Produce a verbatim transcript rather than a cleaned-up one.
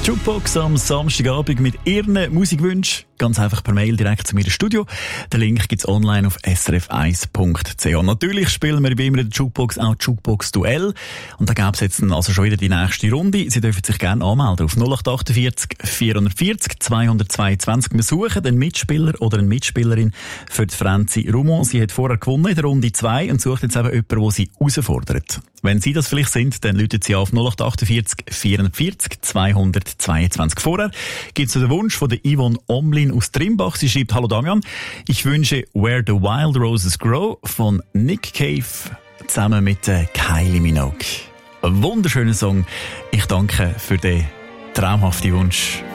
Jukebox am Samstagabend mit Ihren Musikwünschen. Ganz einfach per Mail direkt zu mir ins Studio. Den Link gibt's online auf s r f eins punkt c h. Und natürlich spielen wir wie immer in der Jukebox auch Jukebox-Duell. Und da gäbe es jetzt also schon wieder die nächste Runde. Sie dürfen sich gerne anmelden auf null acht achtundvierzig vierundvierzig zweihundertzweiundzwanzig. Wir suchen einen Mitspieler oder eine Mitspielerin für die Franzi Rumon. Sie hat vorher gewonnen in der Runde zwei und sucht jetzt eben jemanden, der sie herausfordert. Wenn Sie das vielleicht sind, dann läutet Sie auf null acht achtundvierzig vierundvierzig zweihundertzweiundzwanzig. Vorher gibt es den Wunsch von der Yvonne Omlin aus Trimbach. Sie schreibt: Hallo Damian, ich wünsche Where the Wild Roses Grow von Nick Cave zusammen mit äh, Kylie Minogue. Ein wunderschöner Song. Ich danke für den traumhaften Wunsch.